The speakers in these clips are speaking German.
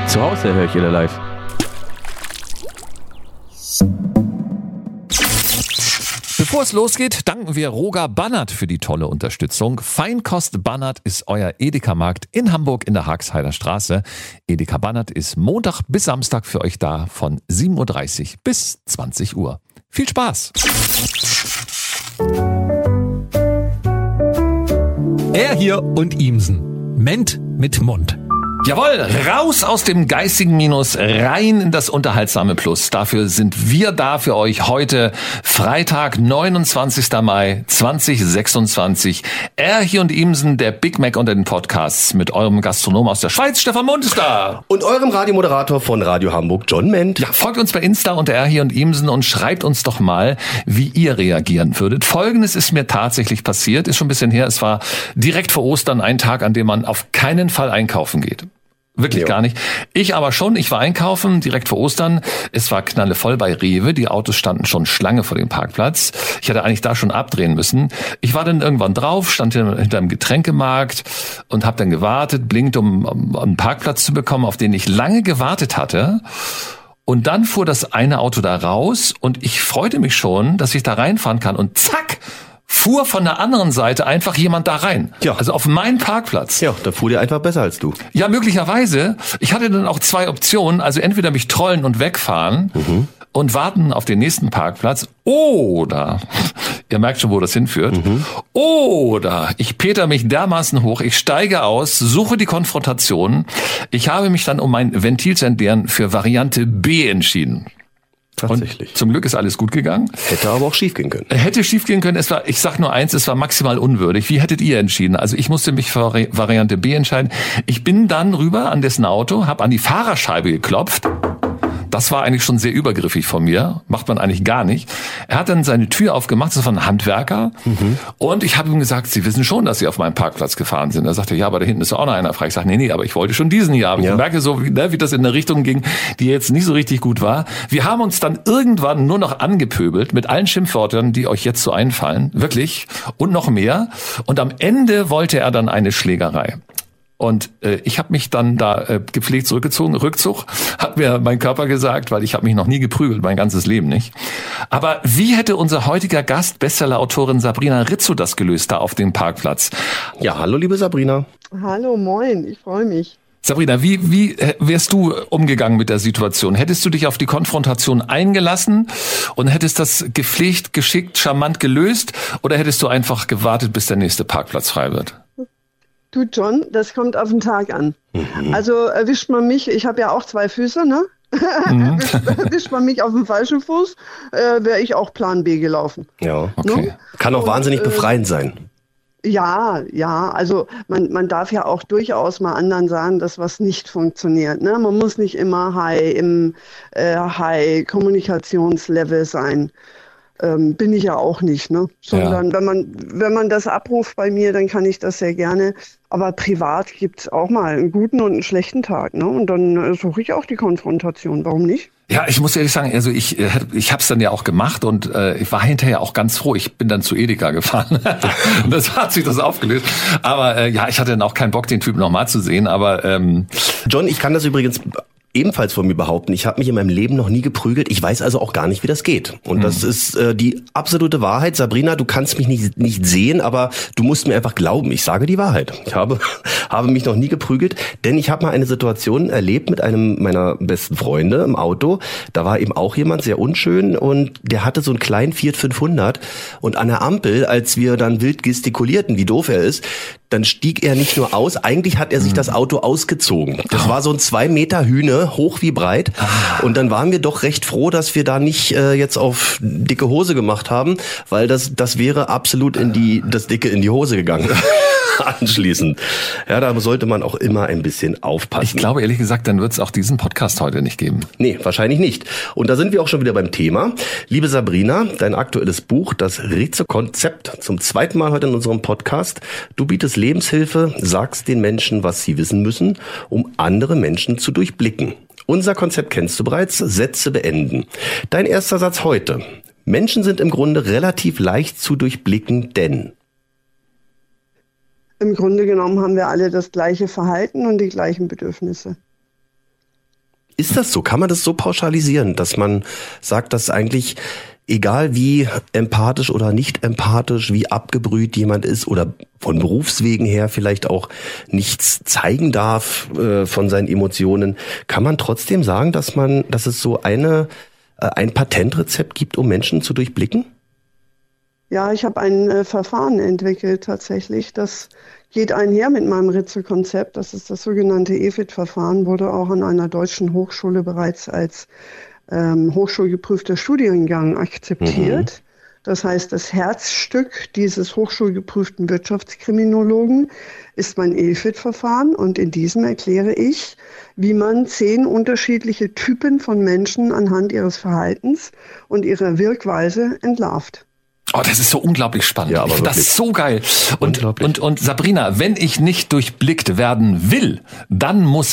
Zu Hause höre ich Ihre live. Bevor es losgeht, danken wir Roger Bannert für die tolle Unterstützung. Feinkost Bannert ist euer Edeka-Markt in Hamburg in der Haagheider Straße. Edeka Bannert ist Montag bis Samstag für euch da von 7.30 Uhr bis 20 Uhr. Viel Spaß! Er hier und Iemsen. Ment mit Mund. Jawohl, raus aus dem geistigen Minus, rein in das unterhaltsame Plus. Dafür sind wir da für euch heute, Freitag, 29. Mai 2026. Er hier und Iemsen, der Big Mac unter den Podcasts mit eurem Gastronom aus der Schweiz, Stefan Mund ist da. Und eurem Radiomoderator von Radio Hamburg, John Ment. Ja, folgt uns bei Insta unter Er hier und Iemsen und schreibt uns doch mal, wie ihr reagieren würdet. Folgendes ist mir tatsächlich passiert, ist schon ein bisschen her. Es war direkt vor Ostern ein Tag, an dem man auf keinen Fall einkaufen geht. Wirklich gar nicht. Ich aber schon. Ich war einkaufen, direkt vor Ostern. Es war knallevoll bei Rewe. Die Autos standen schon Schlange vor dem Parkplatz. Ich hätte eigentlich da schon abdrehen müssen. Ich war dann irgendwann drauf, stand hinter einem Getränkemarkt und habe dann gewartet, blinkt, um einen Parkplatz zu bekommen, auf den ich lange gewartet hatte. Und dann fuhr das eine Auto da raus und ich freute mich schon, dass ich da reinfahren kann. Und zack! Fuhr von der anderen Seite einfach jemand da rein. Ja. Also auf meinen Parkplatz. Ja, da fuhr der einfach besser als du. Ja, möglicherweise. Ich hatte dann auch zwei Optionen. Also entweder mich trollen und wegfahren und warten auf den nächsten Parkplatz. Oder, ihr merkt schon, wo das hinführt. Oder ich peter mich dermaßen hoch, ich steige aus, suche die Konfrontation. Ich habe mich dann, um mein Ventil zu entleeren, für Variante B entschieden. Tatsächlich. Und zum Glück ist alles gut gegangen. Hätte aber auch schief gehen können. Hätte schief gehen können. Es war, ich sag nur eins, es war maximal unwürdig. Wie hättet ihr entschieden? Also ich musste mich für Variante B entscheiden. Ich bin dann rüber an dessen Auto, habe an die Fahrerscheibe geklopft. Das war eigentlich schon sehr übergriffig von mir. Macht man eigentlich gar nicht. Er hat dann seine Tür aufgemacht, das war ein Handwerker. Und ich habe ihm gesagt, Sie wissen schon, dass Sie auf meinem Parkplatz gefahren sind. Er sagte, ja, aber da hinten ist auch noch einer frei. Ich sage, nee, aber ich wollte schon diesen hier haben. Ja. Ich merke so, wie das in eine Richtung ging, die jetzt nicht so richtig gut war. Wir haben uns dann irgendwann nur noch angepöbelt mit allen Schimpfwörtern, die euch jetzt so einfallen. Wirklich. Und noch mehr. Und am Ende wollte er dann eine Schlägerei. Und ich habe mich dann da gepflegt zurückgezogen. Rückzug hat mir mein Körper gesagt, weil ich habe mich noch nie geprügelt, mein ganzes Leben nicht. Aber wie hätte unser heutiger Gast, Bestseller-Autorin Sabrina Rizzo, das gelöst da auf dem Parkplatz? Ja, hallo liebe Sabrina. Hallo, moin, ich freue mich. Sabrina, wie wärst du umgegangen mit der Situation? Hättest du dich auf die Konfrontation eingelassen und hättest das gepflegt, geschickt, charmant gelöst? Oder hättest du einfach gewartet, bis der nächste Parkplatz frei wird? Du John, das kommt auf den Tag an. Also erwischt man mich, ich habe ja auch 2 Füße, ne? Erwischt man mich auf dem falschen Fuß, wäre ich auch Plan B gelaufen. Ja, okay. Ne? Kann auch wahnsinnig befreiend sein. Ja, also man darf ja auch durchaus mal anderen sagen, dass was nicht funktioniert. Ne? Man muss nicht immer im High-Kommunikationslevel sein. Bin ich ja auch nicht, ne? Sondern wenn man das abruft bei mir, dann kann ich das sehr gerne. Aber privat gibt's auch mal einen guten und einen schlechten Tag, ne? Und dann suche ich auch die Konfrontation. Warum nicht? Ja, ich muss ehrlich sagen, also ich habe es dann ja auch gemacht und ich war hinterher auch ganz froh. Ich bin dann zu Edeka gefahren. Das hat sich das aufgelöst. Aber ich hatte dann auch keinen Bock, den Typen nochmal zu sehen. Aber John, ich kann das übrigens ebenfalls von mir behaupten, ich habe mich in meinem Leben noch nie geprügelt. Ich weiß also auch gar nicht, wie das geht. Und das ist die absolute Wahrheit. Sabrina, du kannst mich nicht sehen, aber du musst mir einfach glauben. Ich sage die Wahrheit. Ich habe mich noch nie geprügelt, denn ich habe mal eine Situation erlebt mit einem meiner besten Freunde im Auto. Da war eben auch jemand sehr unschön und der hatte so einen kleinen Fiat 500 und an der Ampel, als wir dann wild gestikulierten, wie doof er ist, dann stieg er nicht nur aus, eigentlich hat er sich das Auto ausgezogen. Das war so ein 2 Meter Hühne, hoch wie breit. Und dann waren wir doch recht froh, dass wir da nicht jetzt auf dicke Hose gemacht haben, weil das wäre absolut das Dicke in die Hose gegangen. Anschließend. Ja, da sollte man auch immer ein bisschen aufpassen. ich glaube, ehrlich gesagt, dann wird es auch diesen Podcast heute nicht geben. Nee, wahrscheinlich nicht. Und da sind wir auch schon wieder beim Thema. Liebe Sabrina, dein aktuelles Buch, das Rizzo-Konzept, zum 2. Mal heute in unserem Podcast. Du bietest Lebenshilfe, sagst den Menschen, was sie wissen müssen, um andere Menschen zu durchblicken. Unser Konzept kennst du bereits, Sätze beenden. Dein erster Satz heute. Menschen sind im Grunde relativ leicht zu durchblicken, denn... Im Grunde genommen haben wir alle das gleiche Verhalten und die gleichen Bedürfnisse. Ist das so? Kann man das so pauschalisieren, dass man sagt, dass eigentlich egal wie empathisch oder nicht empathisch, wie abgebrüht jemand ist oder von Berufswegen her vielleicht auch nichts zeigen darf von seinen Emotionen, kann man trotzdem sagen, dass es so ein Patentrezept gibt, um Menschen zu durchblicken? Ja, ich habe ein Verfahren entwickelt tatsächlich. Das geht einher mit meinem Ritzel-Konzept. Das ist das sogenannte EFIT-Verfahren, wurde auch an einer deutschen Hochschule bereits als hochschulgeprüfter Studiengang akzeptiert. Das heißt, das Herzstück dieses hochschulgeprüften Wirtschaftskriminologen ist mein EFIT-Verfahren und in diesem erkläre ich, wie man 10 unterschiedliche Typen von Menschen anhand ihres Verhaltens und ihrer Wirkweise entlarvt. Oh, das ist so unglaublich spannend. Ja, aber ich finde das so geil. Und Sabrina, wenn ich nicht durchblickt werden will, dann musst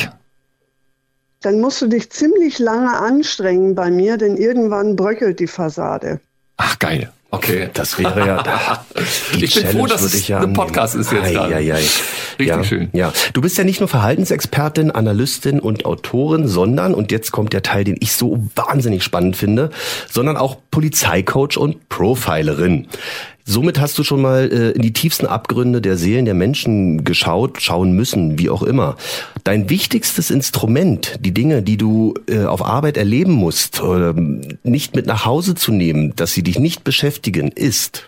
du dich ziemlich lange anstrengen bei mir, denn irgendwann bröckelt die Fassade. Ach, geil. Okay. Das wäre ja... Ich bin froh, dass es ein Podcast ist jetzt gerade. Richtig schön. Ja. Du bist ja nicht nur Verhaltensexpertin, Analystin und Autorin, sondern, und jetzt kommt der Teil, den ich so wahnsinnig spannend finde, sondern auch Polizeicoach und Profilerin. Somit hast du schon mal in die tiefsten Abgründe der Seelen der Menschen schauen müssen, wie auch immer. Dein wichtigstes Instrument, die Dinge, die du auf Arbeit erleben musst, nicht mit nach Hause zu nehmen, dass sie dich nicht beschäftigen, ist?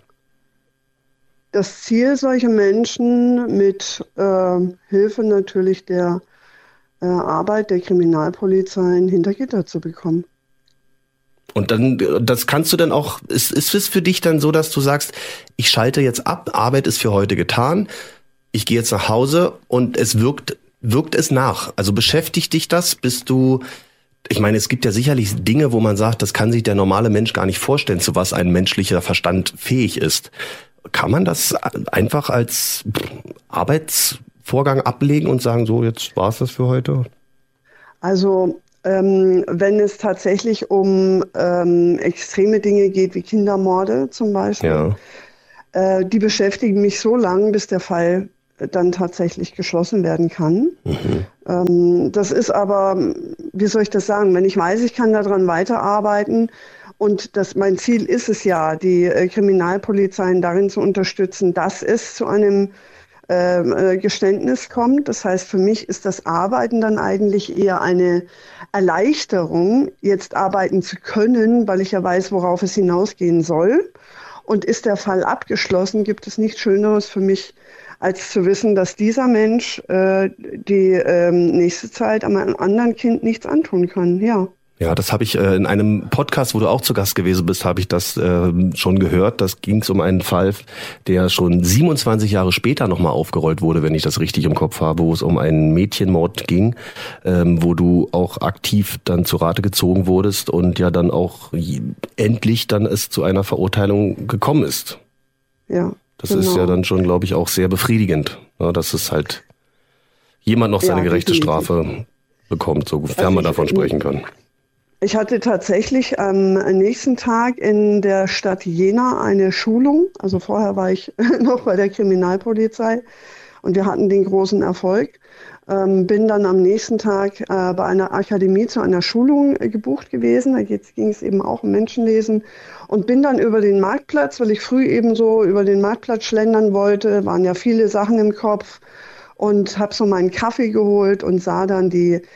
Das Ziel, solche Menschen mit Hilfe natürlich der Arbeit der Kriminalpolizei hinter Gitter zu bekommen. Und dann, das kannst du dann auch, ist es für dich dann so, dass du sagst, ich schalte jetzt ab, Arbeit ist für heute getan, ich gehe jetzt nach Hause und es wirkt es nach? Also beschäftigt dich das, ich meine, es gibt ja sicherlich Dinge, wo man sagt, das kann sich der normale Mensch gar nicht vorstellen, zu was ein menschlicher Verstand fähig ist. Kann man das einfach als Arbeitsvorgang ablegen und sagen, so, jetzt war's das für heute? Also, wenn es tatsächlich um extreme Dinge geht, wie Kindermorde zum Beispiel, die beschäftigen mich so lange, bis der Fall dann tatsächlich geschlossen werden kann. Das ist aber, wie soll ich das sagen, wenn ich weiß, ich kann daran weiterarbeiten und mein Ziel ist es ja, die Kriminalpolizeien darin zu unterstützen, dass es zu einem Geständnis kommt. Das heißt, für mich ist das Arbeiten dann eigentlich eher eine Erleichterung, jetzt arbeiten zu können, weil ich ja weiß, worauf es hinausgehen soll. Und ist der Fall abgeschlossen, gibt es nichts Schöneres für mich, als zu wissen, dass dieser Mensch die nächste Zeit einem anderen Kind nichts antun kann. Ja. Ja, das habe ich in einem Podcast, wo du auch zu Gast gewesen bist, habe ich das schon gehört. Das ging es um einen Fall, der schon 27 Jahre später nochmal aufgerollt wurde, wenn ich das richtig im Kopf habe, wo es um einen Mädchenmord ging, wo du auch aktiv dann zu Rate gezogen wurdest und ja dann auch endlich dann es zu einer Verurteilung gekommen ist. Ja. Das ist ja dann schon, glaube ich, auch sehr befriedigend, ne, dass es halt jemand noch seine gerechte Strafe bekommt, sofern man davon sprechen kann. Ich hatte tatsächlich am nächsten Tag in der Stadt Jena eine Schulung. Also vorher war ich noch bei der Kriminalpolizei und wir hatten den großen Erfolg. Bin dann am nächsten Tag bei einer Akademie zu einer Schulung gebucht gewesen. Da ging es eben auch um Menschenlesen und bin dann über den Marktplatz, weil ich früh eben so über den Marktplatz schlendern wollte, waren ja viele Sachen im Kopf und habe so meinen Kaffee geholt und sah dann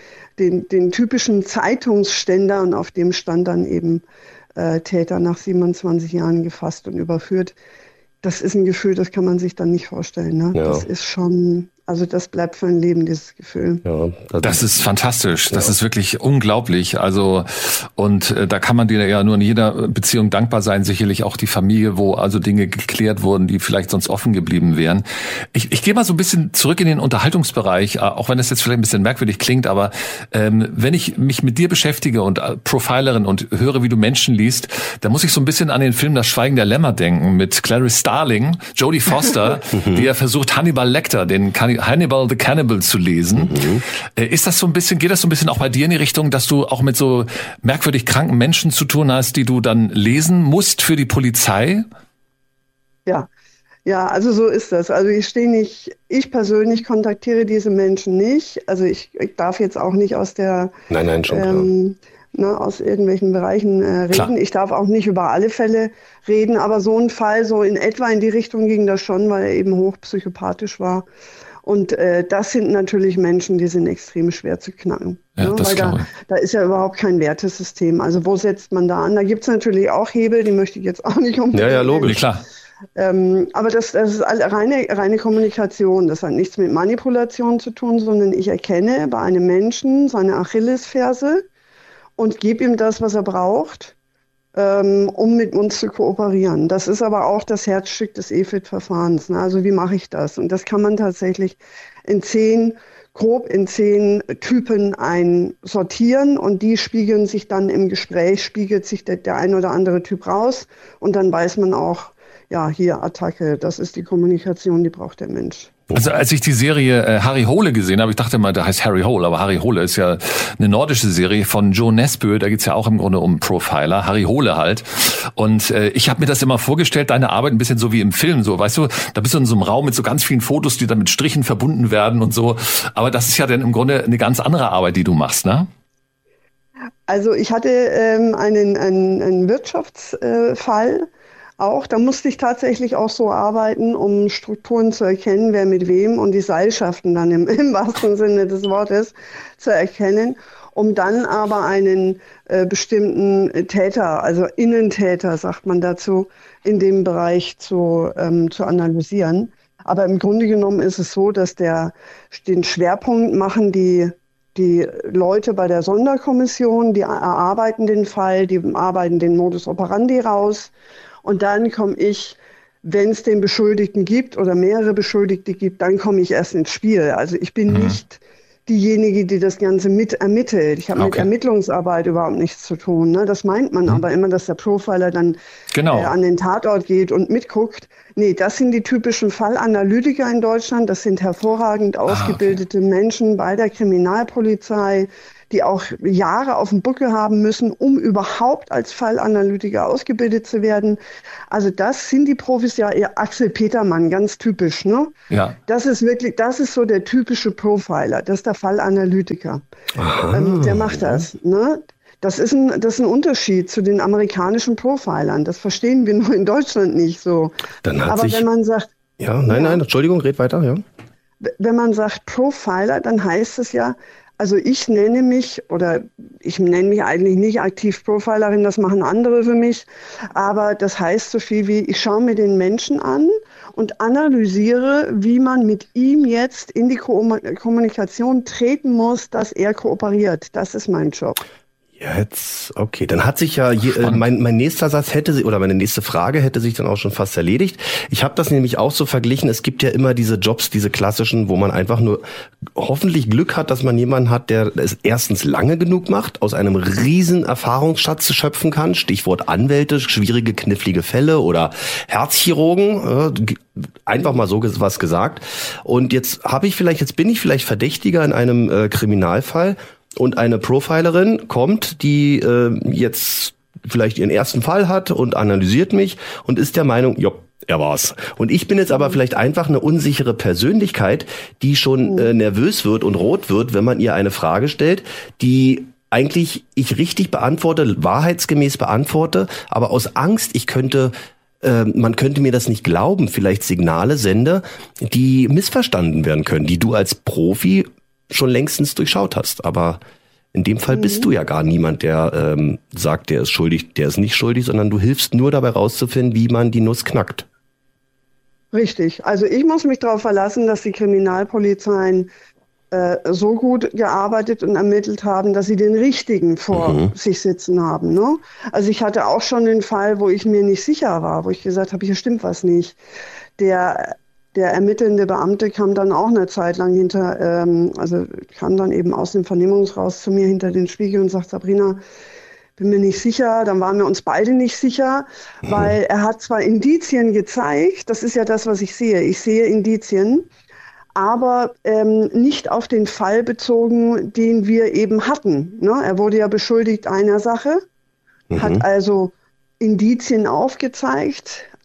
den typischen Zeitungsständer und auf dem stand dann eben Täter nach 27 Jahren gefasst und überführt. Das ist ein Gefühl, das kann man sich dann nicht vorstellen. Ne? Ja. Das ist schon, also das bleibt für ein Leben, dieses Gefühl. Ja, das ist fantastisch. Das ist wirklich unglaublich. Also, und da kann man dir ja nur in jeder Beziehung dankbar sein. Sicherlich auch die Familie, wo also Dinge geklärt wurden, die vielleicht sonst offen geblieben wären. Ich gehe mal so ein bisschen zurück in den Unterhaltungsbereich, auch wenn es jetzt vielleicht ein bisschen merkwürdig klingt, aber wenn ich mich mit dir beschäftige und Profilerin und höre, wie du Menschen liest, da muss ich so ein bisschen an den Film Das Schweigen der Lämmer denken mit Clarice Starling, Jodie Foster, die ja versucht, Hannibal Lecter, den Hannibal the Cannibal zu lesen. Geht das so ein bisschen auch bei dir in die Richtung, dass du auch mit so merkwürdig kranken Menschen zu tun hast, die du dann lesen musst für die Polizei? Ja, Ja, also so ist das. Also ich persönlich kontaktiere diese Menschen nicht. Also ich darf jetzt auch nicht aus der Nein, schon klar. aus irgendwelchen Bereichen reden. Klar. Ich darf auch nicht über alle Fälle reden, aber so ein Fall, so in etwa in die Richtung ging das schon, weil er eben hochpsychopathisch war. Und das sind natürlich Menschen, die sind extrem schwer zu knacken. Ja, das weil da ist ja überhaupt kein Wertesystem. Also wo setzt man da an? Da gibt es natürlich auch Hebel, die möchte ich jetzt auch nicht unbedingt. Ja, logisch. Nee, klar. Aber das ist reine Kommunikation. Das hat nichts mit Manipulation zu tun, sondern ich erkenne bei einem Menschen seine Achillesferse und gebe ihm das, was er braucht, um mit uns zu kooperieren. Das ist aber auch das Herzstück des EFIT-Verfahrens. Ne? Also wie mache ich das? Und das kann man tatsächlich grob in 10 Typen einsortieren und die spiegeln sich dann im Gespräch, spiegelt sich der ein oder andere Typ raus und dann weiß man auch, ja, hier Attacke, das ist die Kommunikation, die braucht der Mensch. Also als ich die Serie Harry Hole gesehen habe, ich dachte mal, der heißt Harry Hole, aber Harry Hole ist ja eine nordische Serie von Joe Nesbø, da geht's ja auch im Grunde um Profiler, Harry Hole halt. Und ich habe mir das immer vorgestellt, deine Arbeit ein bisschen so wie im Film, so, weißt du, da bist du in so einem Raum mit so ganz vielen Fotos, die dann mit Strichen verbunden werden und so. Aber das ist ja dann im Grunde eine ganz andere Arbeit, die du machst, ne? Also ich hatte einen Wirtschaftsfall, auch, da musste ich tatsächlich auch so arbeiten, um Strukturen zu erkennen, wer mit wem und die Seilschaften dann im wahrsten Sinne des Wortes zu erkennen, um dann aber einen bestimmten Täter, also Innentäter, sagt man dazu, in dem Bereich zu analysieren. Aber im Grunde genommen ist es so, dass den Schwerpunkt machen die Leute bei der Sonderkommission, die erarbeiten den Fall, die arbeiten den Modus operandi raus. Und dann komme ich, wenn es den Beschuldigten gibt oder mehrere Beschuldigte gibt, dann komme ich erst ins Spiel. Also ich bin nicht diejenige, die das Ganze mit ermittelt. Ich habe mit Ermittlungsarbeit überhaupt nichts zu tun. Ne? Das meint man aber immer, dass der Profiler dann an den Tatort geht und mitguckt. Nee, das sind die typischen Fallanalytiker in Deutschland. Das sind hervorragend ausgebildete Menschen bei der Kriminalpolizei, die auch Jahre auf dem Buckel haben müssen, um überhaupt als Fallanalytiker ausgebildet zu werden. Also das sind die Profis, ja, Axel Petermann, ganz typisch, ne? Ja. Das ist so der typische Profiler, das ist der Fallanalytiker. Der macht das, ne? Das ist ein Unterschied zu den amerikanischen Profilern. Das verstehen wir nur in Deutschland nicht so. Wenn man sagt... Nein, Entschuldigung, red weiter, ja. Wenn man sagt Profiler, dann heißt es ja, also ich nenne mich eigentlich nicht aktiv Profilerin, das machen andere für mich, aber das heißt so viel wie, ich schaue mir den Menschen an und analysiere, wie man mit ihm jetzt in die Kommunikation treten muss, dass er kooperiert. Das ist mein Job. Jetzt, okay, dann hat sich ja mein nächster Satz meine nächste Frage hätte sich dann auch schon fast erledigt. Ich habe das nämlich auch so verglichen, es gibt ja immer diese Jobs, diese klassischen, wo man einfach nur hoffentlich Glück hat, dass man jemanden hat, der es erstens lange genug macht, aus einem riesen Erfahrungsschatz schöpfen kann, Stichwort Anwälte, schwierige, knifflige Fälle oder Herzchirurgen, einfach mal so was gesagt. Und jetzt bin ich vielleicht Verdächtiger in einem Kriminalfall. Und eine Profilerin kommt, die jetzt vielleicht ihren ersten Fall hat und analysiert mich und ist der Meinung, er war's. Und ich bin jetzt aber vielleicht einfach eine unsichere Persönlichkeit, die schon nervös wird und rot wird, wenn man ihr eine Frage stellt, die eigentlich ich richtig beantworte, wahrheitsgemäß beantworte, aber aus Angst, man könnte mir das nicht glauben, vielleicht Signale sende, die missverstanden werden können, die du als Profi schon längstens durchschaut hast. Aber in dem Fall bist du ja gar niemand, der sagt, der ist schuldig, der ist nicht schuldig, sondern du hilfst nur dabei rauszufinden, wie man die Nuss knackt. Richtig. Also ich muss mich darauf verlassen, dass die Kriminalpolizeien so gut gearbeitet und ermittelt haben, dass sie den Richtigen vor sich sitzen haben. Ne? Also ich hatte auch schon einen Fall, wo ich mir nicht sicher war, wo ich gesagt habe, hier stimmt was nicht. Der ermittelnde Beamte kam dann auch eine Zeit lang kam dann eben aus dem Vernehmungsraum zu mir hinter den Spiegel und sagt, Sabrina, bin mir nicht sicher. Dann waren wir uns beide nicht sicher, weil er hat zwar Indizien gezeigt, das ist ja das, was ich sehe. Ich sehe Indizien, aber nicht auf den Fall bezogen, den wir eben hatten. Ne? Er wurde ja beschuldigt einer Sache, hat also Indizien aufgezeigt,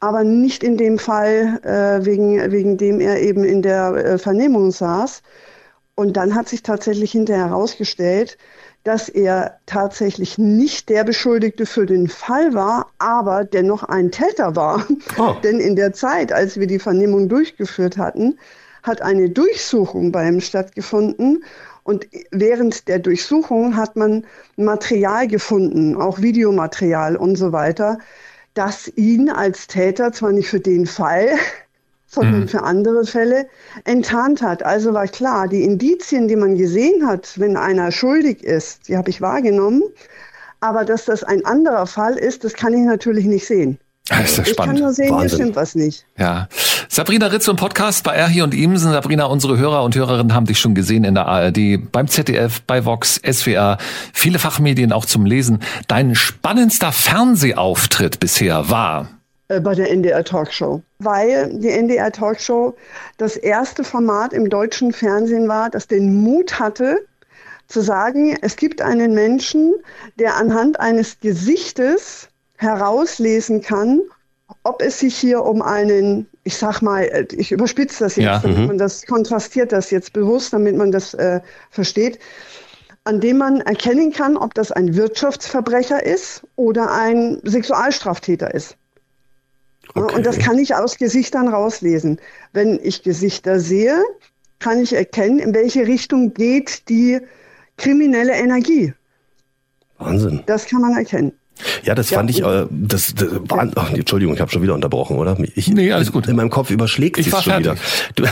aber nicht in dem Fall, wegen dem er eben in der Vernehmung saß. Und dann hat sich tatsächlich hinterher herausgestellt, dass er tatsächlich nicht der Beschuldigte für den Fall war, aber dennoch ein Täter war. Oh. Denn in der Zeit, als wir die Vernehmung durchgeführt hatten, hat eine Durchsuchung bei ihm stattgefunden. Und während der Durchsuchung hat man Material gefunden, auch Videomaterial und so weiter, das ihn als Täter zwar nicht für den Fall, sondern für andere Fälle enttarnt hat. Also war klar, die Indizien, die man gesehen hat, wenn einer schuldig ist, die habe ich wahrgenommen. Aber dass das ein anderer Fall ist, das kann ich natürlich nicht sehen. Das ist ja spannend. Ich kann nur sehen, hier stimmt was nicht. Ja. Sabrina Ritz im Podcast bei R hier und Imsen. Sabrina, unsere Hörer und Hörerinnen haben dich schon gesehen in der ARD, beim ZDF, bei Vox, SWR, viele Fachmedien auch zum Lesen. Dein spannendster Fernsehauftritt bisher war? Bei der NDR Talkshow. Weil die NDR Talkshow das erste Format im deutschen Fernsehen war, das den Mut hatte, zu sagen, es gibt einen Menschen, der anhand eines Gesichtes herauslesen kann, ob es sich hier um einen, ich sag mal, ich überspitze das jetzt, damit man das kontrastiert das jetzt bewusst, damit man das versteht, an dem man erkennen kann, ob das ein Wirtschaftsverbrecher ist oder ein Sexualstraftäter ist. Okay. Und das kann ich aus Gesichtern rauslesen. Wenn ich Gesichter sehe, kann ich erkennen, in welche Richtung geht die kriminelle Energie. Wahnsinn. Das kann man erkennen. Ja, das fand ich, das war, Entschuldigung, ich habe schon wieder unterbrochen, oder? Nee, alles gut. In meinem Kopf überschlägt sich schon fertig. Wieder.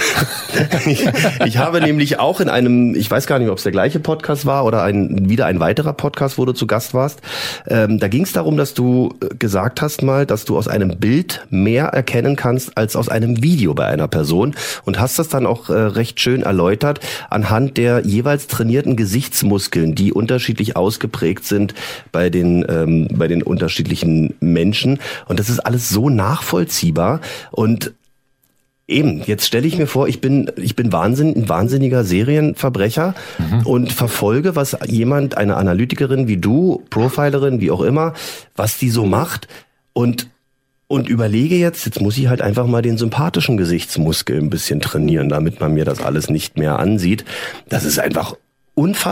Ich habe nämlich auch in einem, ich weiß gar nicht, ob es der gleiche Podcast war oder wieder ein weiterer Podcast, wo du zu Gast warst. Da ging es darum, dass du gesagt hast mal, dass du aus einem Bild mehr erkennen kannst als aus einem Video bei einer Person und hast das dann auch recht schön erläutert anhand der jeweils trainierten Gesichtsmuskeln, die unterschiedlich ausgeprägt sind bei den unterschiedlichen Menschen. Und das ist alles so nachvollziehbar. Und eben, jetzt stelle ich mir vor, ich bin ein wahnsinniger Serienverbrecher und verfolge, was eine Analytikerin wie du, Profilerin, wie auch immer, was die so macht und überlege jetzt muss ich halt einfach mal den sympathischen Gesichtsmuskel ein bisschen trainieren, damit man mir das alles nicht mehr ansieht. Das ist einfach unfassbar.